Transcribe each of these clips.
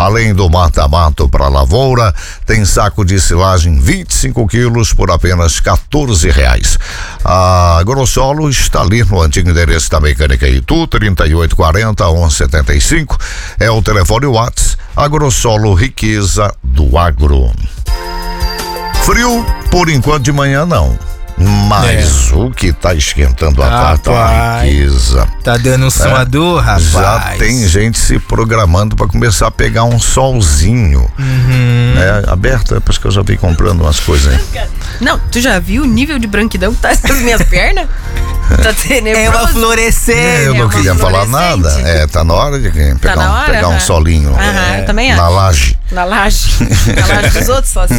Além do mata-mato para lavoura, tem saco de silagem 25 quilos por apenas R$14. A Agrossolo está ali no antigo endereço da Mecânica Itu, 3840-1175. É o telefone WhatsApp. Agrossolo, riqueza do agro. Frio, por enquanto, de manhã não. Mas o que tá esquentando a tarde tá uma riqueza. Tá dando um suador, rapaz. Já tem gente se programando para começar a pegar um solzinho. Aberta, depois que eu já vi comprando umas coisas aí. Não, tu já viu o nível de branquidão que tá nas minhas pernas? Tá tenebroso. É uma florescente. Eu não queria falar nada. Tá na hora de pegar um solinho. Eu também acho. Na laje. Na laje dos outros, só assim.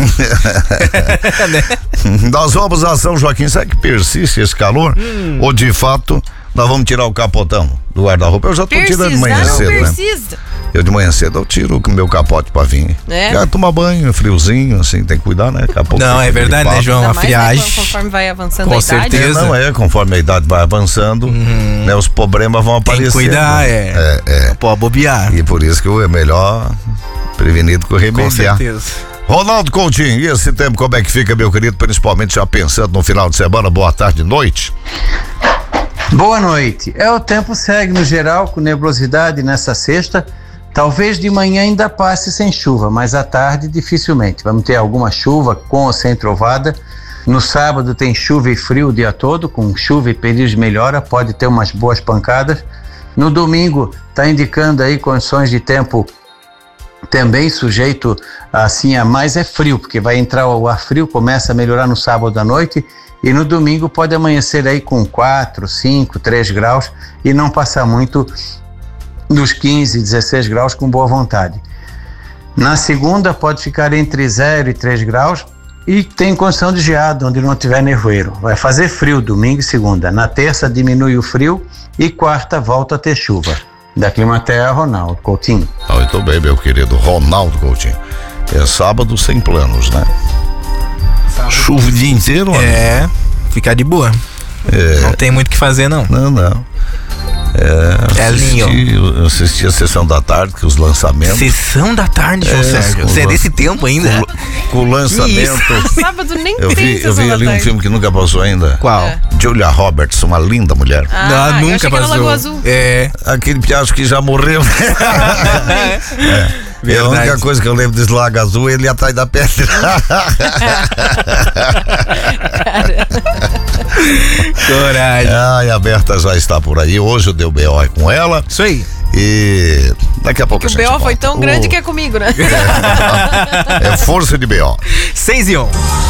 Nós vamos a São Joaquim. Será que persiste esse calor? Ou de fato nós vamos tirar o capotão do guarda-roupa? Eu já tô tirando de manhã cedo, né? Eu de manhã cedo eu tiro o meu capote pra vir. Quero tomar banho, friozinho, assim, tem que cuidar, né? Não, é verdade, né, João? A friagem. Conforme vai avançando com a idade. certeza. Conforme a idade vai avançando, né, os problemas vão aparecendo. Tem que cuidar, Pode bobear. E por isso que é melhor prevenido que remediar. Com certeza. Ronaldo Coutinho, e esse tempo como é que fica, meu querido? Principalmente já pensando no final de semana, boa tarde e noite. Boa noite. O tempo segue no geral com nebulosidade nessa sexta. Talvez de manhã ainda passe sem chuva, mas à tarde dificilmente. Vamos ter alguma chuva com ou sem trovada. No sábado tem chuva e frio o dia todo, com chuva e períodos de melhora, pode ter umas boas pancadas. No domingo está indicando aí condições de tempo também sujeito assim a mais frio, porque vai entrar o ar frio, começa a melhorar no sábado à noite e no domingo pode amanhecer aí com 4, 5, 3 graus e não passar muito dos 15, 16 graus com boa vontade. Na segunda pode ficar entre 0 e 3 graus e tem condição de geada onde não tiver nevoeiro. Vai fazer frio domingo e segunda. Na terça diminui o frio e quarta volta a ter chuva. Da Climaterra, Ronaldo Coutinho. Muito bem, meu querido Ronaldo Coutinho. É sábado sem planos, né? Chuva o dia inteiro, né? Ficar de boa. Não tem muito o que fazer, não. Não. Eu assisti a sessão da tarde, que os lançamentos. Sessão da tarde, João Sérgio. Você é desse tempo ainda? Com o lançamento. Sábado nem eu vi ali um filme que nunca passou ainda. Qual? Julia Roberts, uma linda mulher. Nunca passou. Aquele piacho que já morreu. A única coisa que eu lembro desse Lago Azul é ele atrás da pedra. Coragem. A Berta já está por aí. Hoje eu dei o B.O. com ela. Isso aí. E daqui a pouco o B.O. foi tão grande que é comigo, né? É força de B.O. 6 e 1.